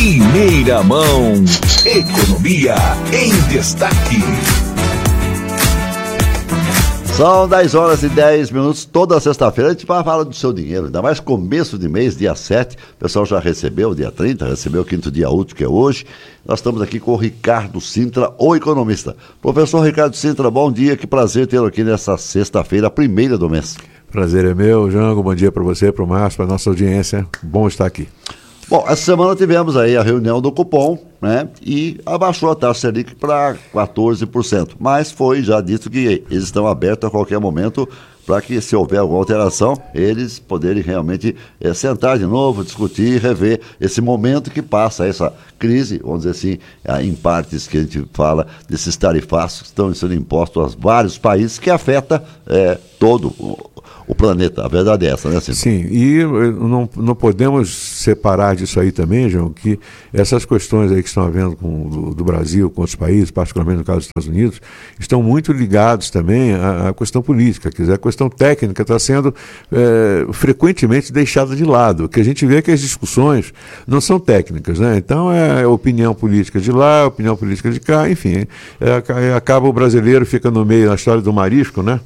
Primeira mão, economia em destaque. São 10h10, toda sexta-feira a gente vai falar do seu dinheiro, ainda mais começo de mês, dia 7, o pessoal já recebeu, dia 30, recebeu o quinto dia útil, que é hoje. Nós estamos aqui com o Ricardo Sintra, o economista. Professor Ricardo Sintra, bom dia, que prazer tê-lo aqui nessa sexta-feira, primeira do mês. Prazer é meu, Jango, bom dia para você, para o Márcio, para a nossa audiência, bom estar aqui. Bom, essa semana tivemos aí a reunião do Copom, né, e abaixou a taxa Selic para 14%, mas foi já dito que eles estão abertos a qualquer momento para que, se houver alguma alteração, eles poderem realmente sentar de novo, discutir, rever esse momento que passa essa crise, vamos dizer assim, em partes que a gente fala desses tarifaços que estão sendo impostos a vários países, que afeta todo o planeta. A verdade é essa, né, Cíntia? Sim, e não podemos separar disso aí também, João, que essas questões aí que estão havendo do Brasil com outros países, particularmente no caso dos Estados Unidos, estão muito ligados também à questão política, quer dizer, a questão técnica está sendo frequentemente deixada de lado. O que a gente vê é que as discussões não são técnicas, né? Então é opinião política de lá, opinião política de cá, enfim, acaba o brasileiro, fica no meio, na história do marisco, né?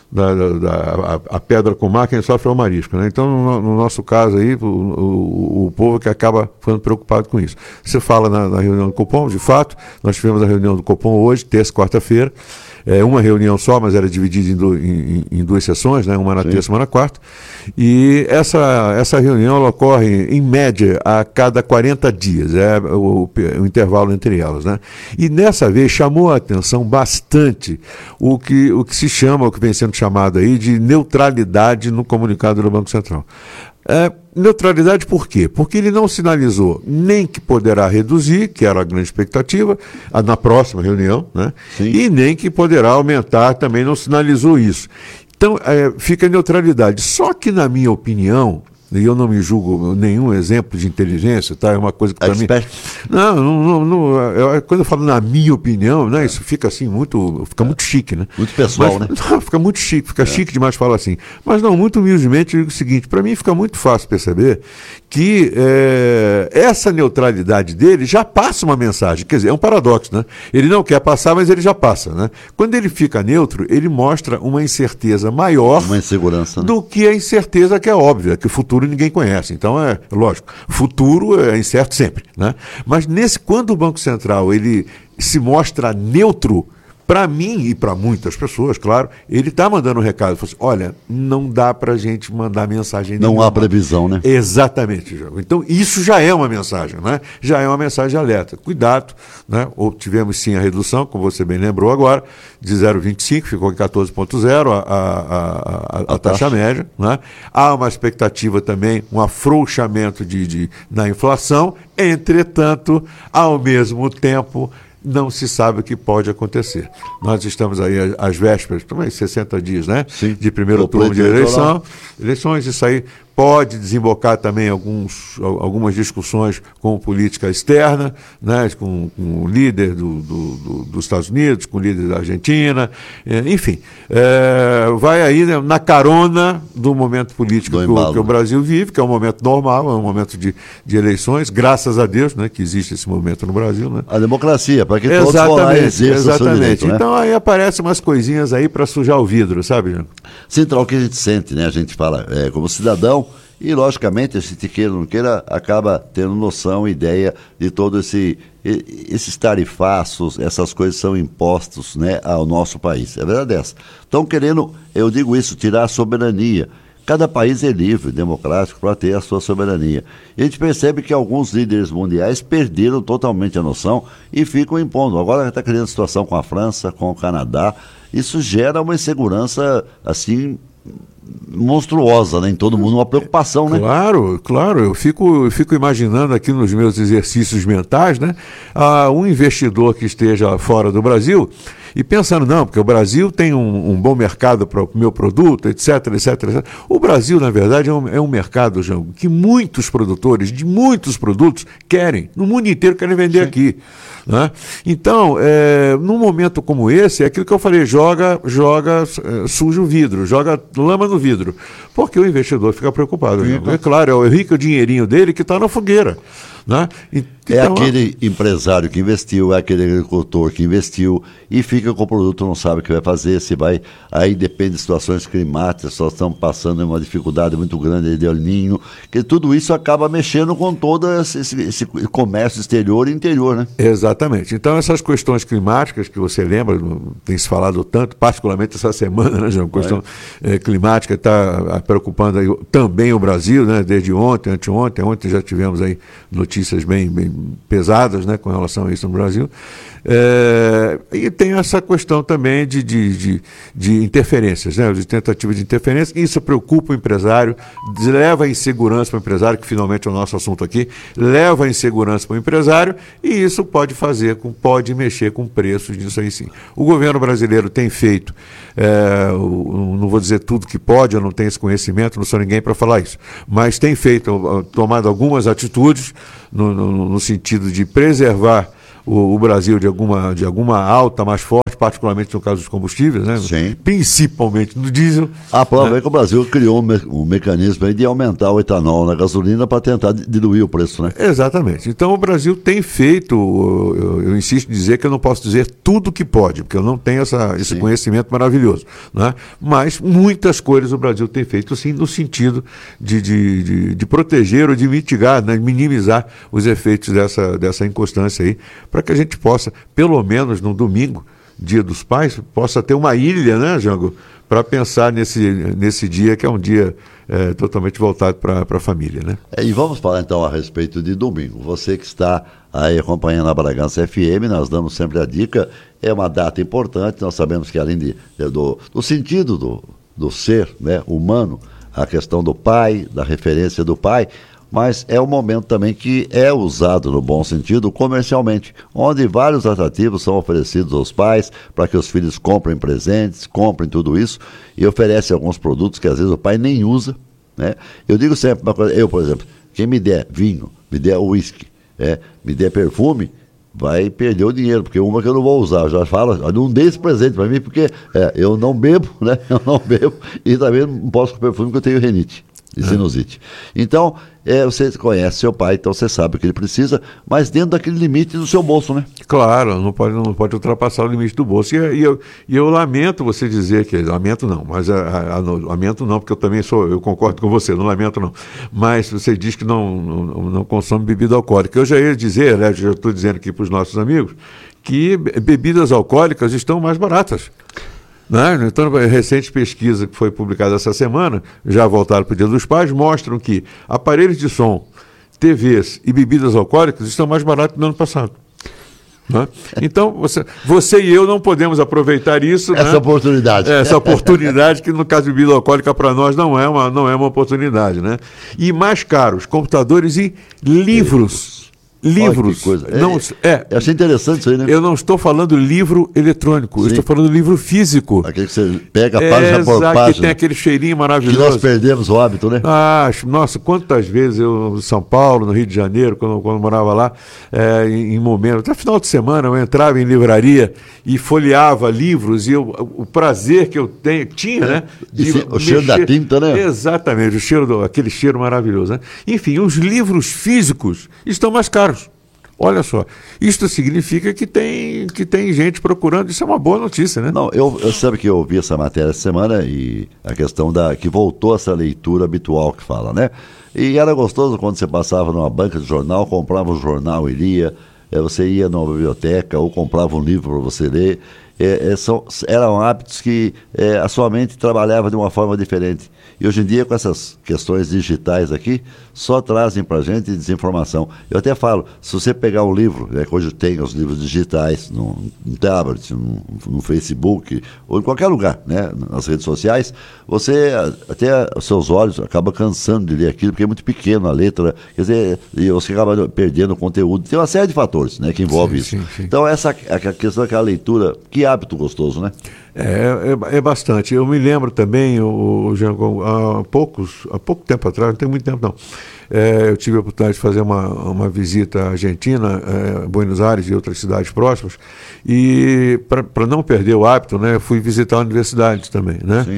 A pedra com mar, quem sofre é o marisco, né? Então, no nosso caso aí, o povo que acaba ficando preocupado com isso. Você fala na reunião do Copom, de fato, nós tivemos a reunião do Copom hoje, terça e quarta-feira, uma reunião só, mas era dividida em duas sessões, né? Uma na terça e uma na quarta, e essa reunião ela ocorre, em média, a cada 40 dias, o intervalo entre elas, né? E nessa vez chamou a atenção bastante o que se chama, o que vem sendo chamado aí de neutralidade no comunicado do Banco Central. Neutralidade por quê? Porque ele não sinalizou nem que poderá reduzir, que era a grande expectativa, na próxima reunião, né? E nem que poderá aumentar, também não sinalizou isso. Então, fica neutralidade. Só que, na minha opinião, e eu não me julgo nenhum exemplo de inteligência, tá? É uma coisa que para mim... Não, quando eu falo na minha opinião, né, isso fica assim fica muito chique, né? Muito pessoal, né? Não, fica muito chique, chique demais falar assim. Mas não, muito humildemente eu digo o seguinte, para mim fica muito fácil perceber que essa neutralidade dele já passa uma mensagem, quer dizer, é um paradoxo, né? Ele não quer passar, mas ele já passa, né? Quando ele fica neutro, ele mostra uma incerteza maior, uma insegurança, né? Do que a incerteza que é óbvia, que o futuro ninguém conhece. Então, lógico, futuro é incerto sempre, né? Mas quando o Banco Central ele se mostra neutro, para mim e para muitas pessoas, claro, ele está mandando um recado. Assim, olha, não dá para a gente mandar mensagem nenhuma. Não há previsão, né? Exatamente, João. Então, isso já é uma mensagem, né? Já é uma mensagem de alerta. Cuidado, né? Ou tivemos sim a redução, como você bem lembrou agora, de 0,25, ficou em 14,0 a taxa média, né? Há uma expectativa também, um afrouxamento na inflação, entretanto, ao mesmo tempo, não se sabe o que pode acontecer. Nós estamos aí às vésperas, também 60 dias, né? Sim. De primeiro turno de eleições, isso aí pode desembocar também algumas discussões com política externa, né, com o líder dos Estados Unidos, com o líder da Argentina, enfim, vai aí, né, na carona do momento político que o Brasil vive, que é um momento normal, é um momento de eleições, graças a Deus, né, que existe esse momento no Brasil, né? A democracia, para que todos possam exercer o seu direito, né? Então aí aparecem umas coisinhas aí para sujar o vidro, sabe, Jean? Central, o que a gente sente, né? A gente fala como cidadão, e, logicamente, a gente queira ou não queira, acaba tendo noção, ideia de todo esses tarifaços, essas coisas são impostos, né, ao nosso país. É verdade essa. Estão querendo, eu digo isso, tirar a soberania. Cada país é livre, democrático, para ter a sua soberania. E a gente percebe que alguns líderes mundiais perderam totalmente a noção e ficam impondo. Agora está criando situação com a França, com o Canadá. Isso gera uma insegurança, assim, monstruosa, né? Em todo mundo, uma preocupação, né? Claro, eu fico imaginando aqui nos meus exercícios mentais, né? Um investidor que esteja fora do Brasil e pensando, não, porque o Brasil tem um bom mercado para o meu produto, etc. O Brasil, na verdade, é um mercado, João, que muitos produtores de muitos produtos querem, no mundo inteiro querem vender aqui, né? Então, num momento como esse, é aquilo que eu falei, suja o vidro, joga lama no vidro, porque o investidor fica preocupado. É claro, é o rico dinheirinho dele que está na fogueira. Né? É aquele empresário que investiu, é aquele agricultor que investiu e fica com o produto, não sabe o que vai fazer, se vai. Aí depende de situações climáticas, só estamos passando uma dificuldade muito grande de El Niño, que tudo isso acaba mexendo com todo esse comércio exterior e interior, né? Exatamente. Então, essas questões climáticas que você lembra, tem se falado tanto, particularmente essa semana, né, João? A questão climática está preocupando aí também o Brasil, né? Desde ontem, ontem já tivemos aí notícias bem pesadas, né, com relação a isso no Brasil. E tem essa questão também de interferências, né, de tentativa de interferência. Isso preocupa o empresário, leva a insegurança para o empresário, que finalmente é o nosso assunto aqui, leva a insegurança para o empresário, e isso pode mexer com preços disso aí sim. O governo brasileiro tem feito, não vou dizer tudo que pode, eu não tenho esse conhecimento, não sou ninguém para falar isso, mas tem tomado algumas atitudes no sentido de preservar o Brasil de alguma alta mais forte, particularmente no caso dos combustíveis, né? Sim. Principalmente no diesel. A prova é que o Brasil criou um mecanismo aí de aumentar o etanol na gasolina para tentar diluir o preço, né? Exatamente. Então o Brasil tem feito, eu insisto em dizer que eu não posso dizer tudo que pode, porque eu não tenho esse conhecimento maravilhoso, né? Mas muitas coisas o Brasil tem feito sim no sentido de proteger ou de mitigar, né? Minimizar os efeitos dessa inconstância aí, para que a gente possa, pelo menos no domingo, Dia dos Pais, possa ter uma ilha, né, Jango, para pensar nesse dia, que é um dia totalmente voltado para a família, né? E vamos falar então a respeito de domingo. Você que está aí acompanhando a Bragança FM, nós damos sempre a dica, é uma data importante, nós sabemos que além do sentido do ser, né, humano, a questão do pai, da referência do pai, mas é um momento também que é usado no bom sentido comercialmente, onde vários atrativos são oferecidos aos pais para que os filhos comprem presentes, comprem tudo isso e oferecem alguns produtos que às vezes o pai nem usa, né? Eu digo sempre uma coisa, eu, por exemplo, quem me der vinho, me der uísque, me der perfume, vai perder o dinheiro, porque uma que eu não vou usar, eu já falo, não dê esse presente para mim, porque eu não bebo, né? Eu não bebo e também não posso com perfume porque eu tenho rinite e sinusite. Então, você conhece seu pai, então você sabe o que ele precisa, mas dentro daquele limite do seu bolso, né? Claro, não pode ultrapassar o limite do bolso. E eu lamento você dizer que... Lamento não, lamento não, porque eu também eu concordo com você, não lamento não. Mas você diz que não consome bebida alcoólica. Eu já ia dizer, aliás, já estou dizendo aqui para os nossos amigos, que bebidas alcoólicas estão mais baratas. Né? Então, a recente pesquisa que foi publicada essa semana, já voltaram para o Dia dos Pais, mostram que aparelhos de som, TVs e bebidas alcoólicas estão mais baratos do ano passado. Né? Então, você e eu não podemos aproveitar isso. Essa, né? Oportunidade. Essa oportunidade que, no caso de bebida alcoólica, para nós não é uma oportunidade. Né? E mais caros, computadores e livros. Livros. Olha que coisa. Eu achei interessante isso aí, né? Eu não estou falando livro eletrônico, eu estou falando livro físico. Aquele que você pega página por página. Que tem aquele cheirinho maravilhoso. Que nós perdemos o hábito, né? Nossa, quantas vezes eu, em São Paulo, no Rio de Janeiro, quando morava lá, em momentos, até final de semana, eu entrava em livraria e folheava livros, e o prazer que eu tinha, né? O cheiro da tinta, né? Exatamente, aquele cheiro maravilhoso, né? Enfim, os livros físicos estão mais caros. Olha só, isto significa que tem gente procurando, isso é uma boa notícia, né? Não, eu sabe que eu ouvi essa matéria essa semana e a questão que voltou essa leitura habitual que fala, né? E era gostoso quando você passava numa banca de jornal, comprava um jornal e lia, você ia numa biblioteca ou comprava um livro para você ler, eram hábitos que a sua mente trabalhava de uma forma diferente. E hoje em dia, com essas questões digitais aqui, só trazem para a gente desinformação. Eu até falo, se você pegar um livro, que hoje tem os livros digitais, no tablet, no Facebook, ou em qualquer lugar, né, nas redes sociais, até os seus olhos acabam cansando de ler aquilo, porque é muito pequeno a letra, quer dizer, e você acaba perdendo o conteúdo. Tem uma série de fatores, né, que envolve isso. Sim. Então, a questão daquela leitura, que hábito gostoso, né? É bastante. Eu me lembro também, há pouco tempo atrás, não tem muito tempo não, eu tive a oportunidade de fazer uma visita à Argentina, Buenos Aires e outras cidades próximas, e para não perder o hábito, né, fui visitar a universidade também, né? Sim.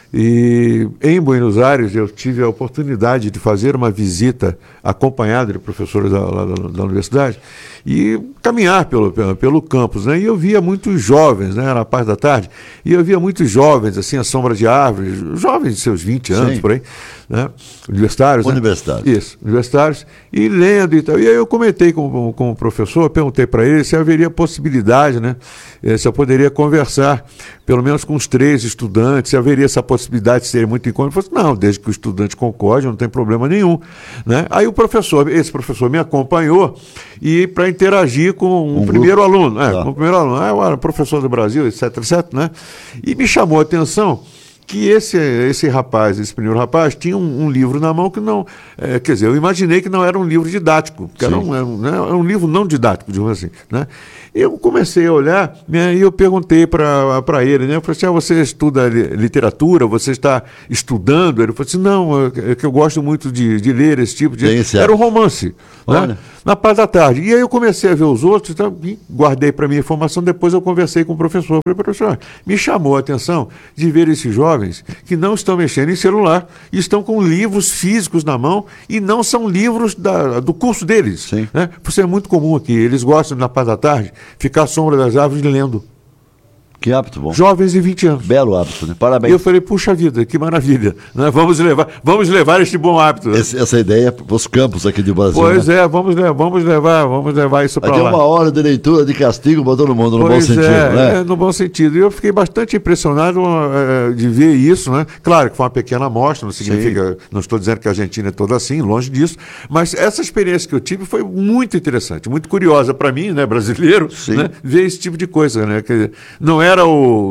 E em Buenos Aires eu tive a oportunidade de fazer uma visita acompanhada de professores da universidade e caminhar pelo campus, né? E eu via muitos jovens, né? Na parte da tarde, e eu via muitos jovens, assim, à sombra de árvores, jovens de seus 20 anos, Sim. por aí, né? Universitários. Universitários. Né? Isso, universitários, e lendo e tal. E aí eu comentei com o professor, perguntei para ele se haveria possibilidade, né? Se eu poderia conversar, pelo menos com os 3 estudantes, se haveria essa possibilidade de serem muito incômodos. Ele falou, não, desde que o estudante concorde, não tem problema nenhum. Né? Aí esse professor me acompanhou e para interagir com o primeiro aluno. Com o primeiro aluno. Eu era professor do Brasil, etc, etc, né? E me chamou a atenção que esse rapaz, esse primeiro rapaz, tinha um livro na mão que não... quer dizer, eu imaginei que não era um livro didático, que era um livro não didático, digamos assim, né? Eu comecei a olhar, né, e eu perguntei para ele, né? Eu falei assim, você estuda literatura, você está estudando? Ele falou assim, não, é que eu gosto muito de ler esse tipo de... Era um romance, né? Na parte da tarde. E aí eu comecei a ver os outros, então, guardei para minha informação, depois eu conversei com o professor. Falei, professor, me chamou a atenção de ver esses jovens que não estão mexendo em celular, estão com livros físicos na mão e não são livros do curso deles. Sim. Né? Isso é muito comum aqui. Eles gostam, na parte da tarde, ficar à sombra das árvores lendo. Que hábito bom. Jovens de 20 anos. Belo hábito, né? Parabéns. E eu falei, puxa vida, que maravilha. Né? Vamos levar este bom hábito. Essa ideia para os campos aqui do Brasil. Pois né? vamos levar isso para lá. Vai ter uma hora de leitura de castigo para todo mundo, no bom sentido, né? No bom sentido. E eu fiquei bastante impressionado de ver isso, né? Claro que foi uma pequena amostra, não significa, não estou dizendo que a Argentina é toda assim, longe disso, mas essa experiência que eu tive foi muito interessante, muito curiosa para mim, né, brasileiro, né, ver esse tipo de coisa, né? Que não era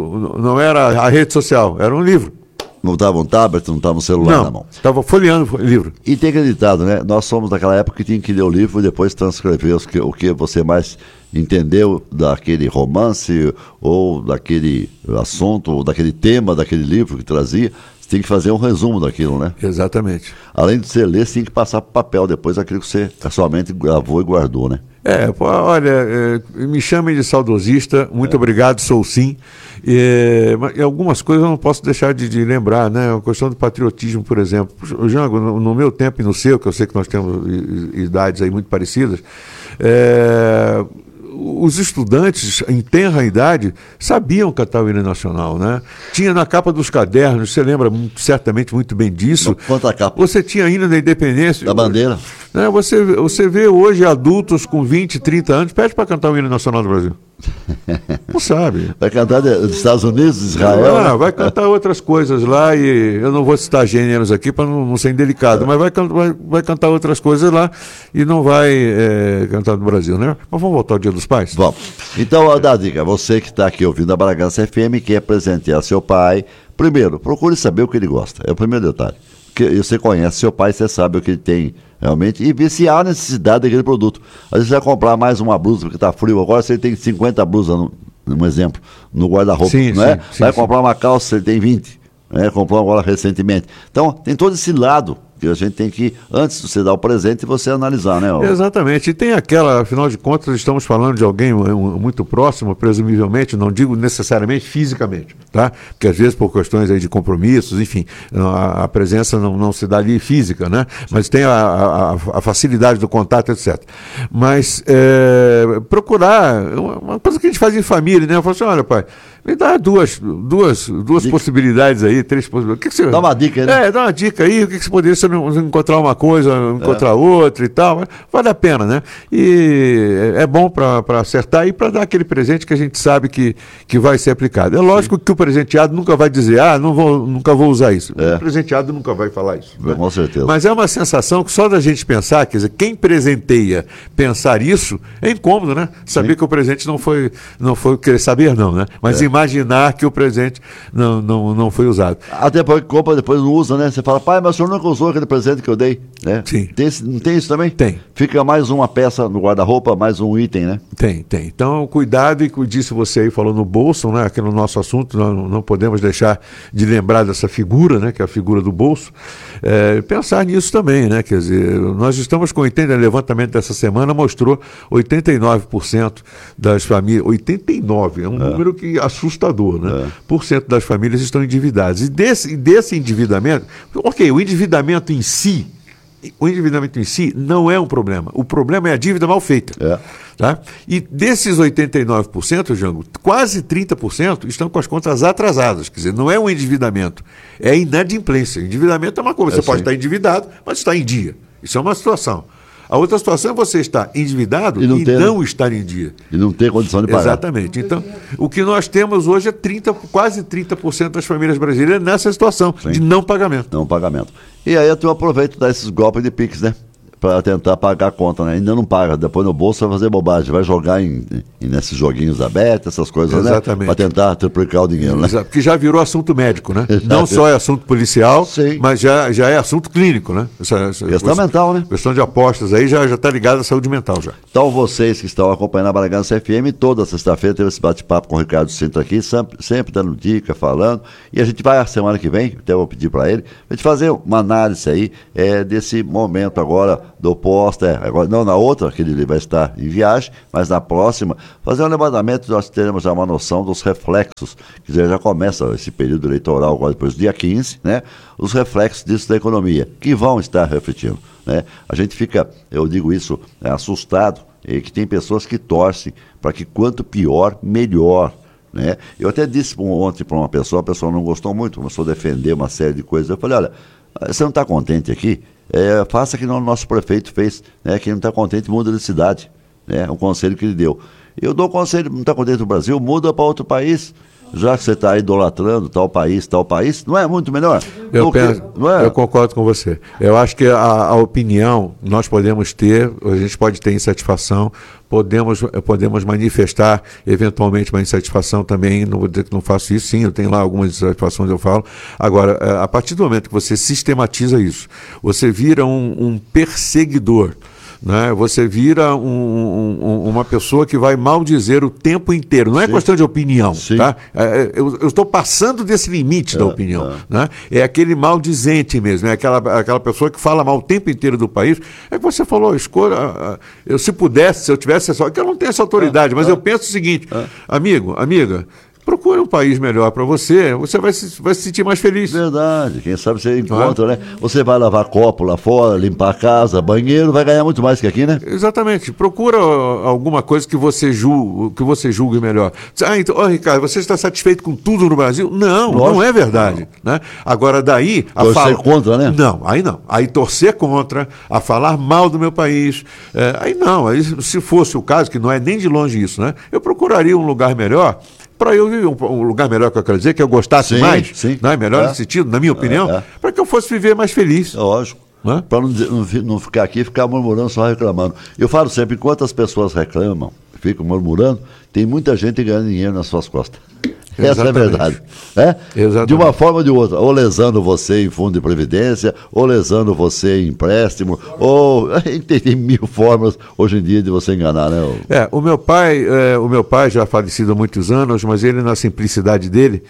a rede social, era um livro. Não estava um tablet, não estava um celular na mão. Estava folheando o livro. E tem acreditado, né? Nós somos daquela época que tinha que ler o livro e depois transcrever o que você mais entendeu daquele romance ou daquele assunto ou daquele tema daquele livro que trazia. Você tem que fazer um resumo daquilo, né? Exatamente. Além de você ler, você tem que passar para o papel depois aquilo que você casualmente gravou e guardou, né? Olha, me chamem de saudosista, muito obrigado, sou sim. Mas algumas coisas eu não posso deixar de lembrar, né? A questão do patriotismo, por exemplo. Jango, no meu tempo e no seu, que eu sei que nós temos idades aí muito parecidas, os estudantes em tenra idade sabiam cantar o hino nacional, né? Tinha na capa dos cadernos, você lembra certamente muito bem disso. Quanto a capa? Você tinha hino da independência. Da bandeira. Né? Você vê hoje adultos com 20, 30 anos, pede para cantar o hino nacional do Brasil. Não sabe. Vai cantar dos Estados Unidos, de Israel? Não, vai cantar outras coisas lá e eu não vou citar gêneros aqui para não ser indelicado, mas vai cantar outras coisas lá e não vai cantar no Brasil, né? Mas vamos voltar ao Dia dos Pais? Vamos. Então, dá dica, você que está aqui ouvindo a Bragança FM e quer presentear seu pai, primeiro, procure saber o que ele gosta, é o primeiro detalhe. Porque você conhece seu pai, você sabe o que ele tem realmente, e ver se há necessidade daquele produto. Às vezes você vai comprar mais uma blusa porque está frio agora, você tem 50 blusas, um exemplo, no guarda-roupa, não é? Vai comprar uma calça, você tem 20, né? Comprou agora recentemente. Então, tem todo esse lado que a gente tem que, antes de você dar o presente, você analisar, né? Exatamente. E tem aquela, afinal de contas, estamos falando de alguém muito próximo, presumivelmente, não digo necessariamente fisicamente, tá? Porque às vezes por questões aí de compromissos, enfim, a presença não se dá ali física, né? Mas tem a facilidade do contato, etc. Mas procurar, uma coisa que a gente faz em família, né? Eu falo assim, olha, pai, me dá duas possibilidades aí, 3 possibilidades. Dá uma dica aí, né? Dá uma dica aí, o que você poderia, se não encontrar uma coisa, encontrar outra e tal, vale a pena, né? E é bom para acertar e para dar aquele presente que a gente sabe que vai ser aplicado. É lógico que o presenteado nunca vai dizer, nunca vou usar isso. O presenteado nunca vai falar isso. Né? Com certeza. Mas é uma sensação que só da gente pensar, quer dizer, quem presenteia pensar isso, é incômodo, né? Saber que o presente não foi querer saber, não, né? Mas imaginar que o presente não foi usado. Até porque compra depois não usa, né? Você fala, pai, mas o senhor nunca usou aquele presente que eu dei, né? Sim. Não tem isso também? Tem. Fica mais uma peça no guarda-roupa, mais um item, né? Tem. Então, cuidado, e disse você aí, falou no bolso, né? Aqui no nosso assunto, nós não podemos deixar de lembrar dessa figura, né? Que é a figura do bolso. Pensar nisso também, né? Quer dizer, nós estamos com o levantamento dessa semana mostrou 89% das famílias, 89, é um número que assusta assustador, né? Por cento das famílias estão endividadas. E desse endividamento, ok, o endividamento em si não é um problema. O problema é a dívida mal feita. Tá? E desses 89%, Jango, quase 30% estão com as contas atrasadas. Quer dizer, não é um endividamento, é inadimplência. Endividamento é uma coisa, você pode estar endividado, mas está em dia. Isso é uma situação. A outra situação é você estar endividado e não estar em dia. E não ter condição de pagar. Exatamente. Então, o que nós temos hoje é quase 30% das famílias brasileiras nessa situação de não pagamento. Não pagamento. E aí eu aproveito desses golpes de Pix, né? Para tentar pagar a conta, né? Ainda não paga, depois no bolso vai fazer bobagem, vai jogar nesses joguinhos abertos, essas coisas, exatamente, né? Para tentar triplicar o dinheiro, né? Porque já virou assunto médico, né? Não só é assunto policial, sim, mas já é assunto clínico, né? Questão mental, né? Questão de apostas aí já está ligada à saúde mental já. Então vocês que estão acompanhando a Bragança FM, toda sexta-feira teve esse bate-papo com o Ricardo Sintra aqui, sempre dando dica, falando, e a gente vai a semana que vem, até vou pedir para ele, a gente fazer uma análise aí desse momento agora do posto, agora, não na outra, que ele vai estar em viagem, mas na próxima, fazer um levantamento, nós teremos já uma noção dos reflexos, quer dizer, já começa esse período eleitoral agora depois do dia 15, né, os reflexos disso da economia, que vão estar refletindo, né, a gente fica, eu digo isso, assustado, que tem pessoas que torcem para que quanto pior, melhor, né, eu até disse ontem para uma pessoa, a pessoa não gostou muito, começou a defender uma série de coisas, eu falei, olha, você não está contente aqui? Faça que o nosso prefeito fez, né? Quem não está contente muda de cidade, né? Um conselho que ele deu. Eu dou um conselho, não está contente no Brasil, muda para outro país, já que você está idolatrando tal país, não é muito melhor? Eu concordo com você. Eu acho que a opinião nós podemos ter, a gente pode ter insatisfação, podemos manifestar eventualmente uma insatisfação também, não vou dizer que não faço isso, sim, eu tenho lá algumas insatisfações, eu falo. Agora, a partir do momento que você sistematiza isso, você vira um perseguidor, né? Você vira uma pessoa que vai maldizer o tempo inteiro. Não é questão de opinião, tá? Eu estou passando desse limite da opinião, né? É aquele maldizente mesmo, é aquela pessoa que fala mal o tempo inteiro do país. É que você falou, escolha, se eu tivesse essa, que eu não tenho essa autoridade, mas eu penso o seguinte, amigo, amiga, procure um país melhor para você vai se sentir mais feliz. Verdade, quem sabe você encontra, né? Você vai lavar copo lá fora, limpar a casa, banheiro, vai ganhar muito mais que aqui, né? Exatamente. Procura alguma coisa que você julgue melhor. Então, Ricardo, você está satisfeito com tudo no Brasil? Não, não é verdade. Não. Né? Agora, daí... Torcer contra, né? Não, aí não. Aí torcer contra, a falar mal do meu país. Aí não. Aí, se fosse o caso, que não é nem de longe isso, né? Eu procuraria um lugar melhor para eu viver, um lugar melhor, que eu quero dizer, que eu gostasse mais, não é melhor nesse sentido, na minha opinião, para que eu fosse viver mais feliz. Lógico. Para não ficar aqui e ficar murmurando, só reclamando. Eu falo sempre, enquanto as pessoas reclamam, ficam murmurando, tem muita gente ganhando dinheiro nas suas costas. Essa é a verdade. De uma forma ou de outra, ou lesando você em fundo de previdência, ou lesando você em empréstimo, ou tem mil formas hoje em dia de você enganar, né? O meu pai já falecido há muitos anos, mas ele, na simplicidade dele,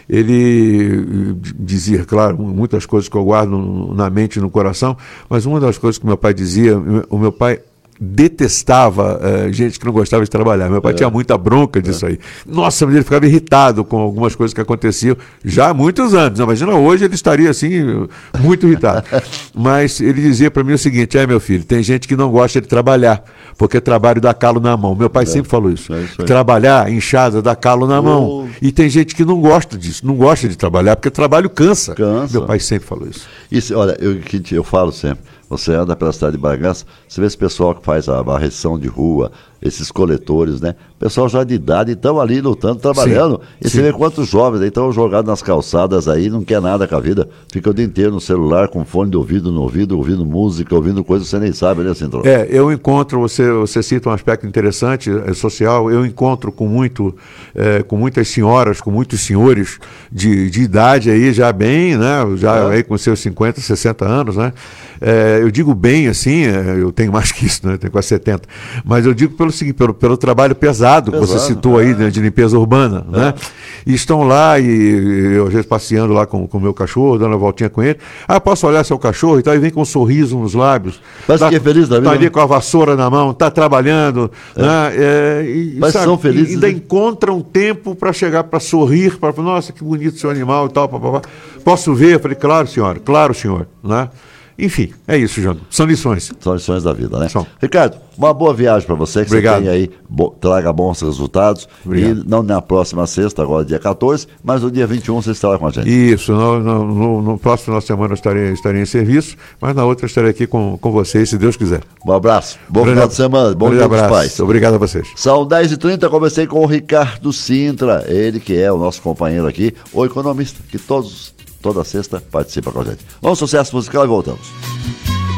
ele dizia, claro, muitas coisas que eu guardo na mente e no coração, mas uma das coisas que meu pai dizia, o meu pai detestava gente que não gostava de trabalhar. Meu pai tinha muita bronca disso aí. Nossa, mas ele ficava irritado com algumas coisas que aconteciam já há muitos anos. Imagina, hoje ele estaria assim, muito irritado. Mas ele dizia para mim o seguinte: meu filho, tem gente que não gosta de trabalhar, porque trabalho dá calo na mão. Meu pai sempre falou isso. Trabalhar, inchada, dá calo na mão. E tem gente que não gosta disso, não gosta de trabalhar, porque trabalho cansa. Meu pai sempre falou isso. Olha, eu falo sempre, você anda pela cidade de Bragança, você vê esse pessoal que faz a varreção de rua, esses coletores, né? Pessoal já de idade estão ali lutando, trabalhando. Você vê quantos jovens aí estão jogados nas calçadas aí, não quer nada com a vida. Fica o dia inteiro no celular, com fone de ouvido no ouvido, ouvindo música, ouvindo coisas que você nem sabe, né, Sintra? Eu encontro, você cita um aspecto interessante, social, eu encontro com muitas senhoras, com muitos senhores de idade aí, já bem, né? Já aí com seus 50, 60 anos, né? eu digo bem assim, eu tenho mais que isso, né? Eu tenho quase 70, mas eu digo pelo seguinte, pelo trabalho pesado que você citou aí, né, de limpeza urbana, né? E estão lá, e eu às vezes passeando lá com o meu cachorro, dando uma voltinha com ele, posso olhar seu cachorro e tal, e vem com um sorriso nos lábios. Parece que é feliz da vida. Tá ali com a vassoura na mão, tá trabalhando, né? Mas são felizes. E ainda encontram tempo para chegar, para sorrir, para falar, nossa, que bonito seu animal e tal, papapá. Posso ver? Eu falei, claro, senhor, né? Enfim, é isso, João. São lições. São lições da vida, né? São. Ricardo, uma boa viagem para você, que Obrigado. você tenha aí, traga bons resultados. Obrigado. E não na próxima sexta, agora dia 14, mas no dia 21 você estará com a gente. Isso, no próximo final de semana eu estarei em serviço, mas na outra eu estarei aqui com vocês, se Deus quiser. Um abraço, bom final de semana, bom dia dos pais. Obrigado a vocês. São 10h30, comecei com o Ricardo Sintra, ele que é o nosso companheiro aqui, o economista, que toda sexta participa com a gente. Vamos, sucesso musical e voltamos.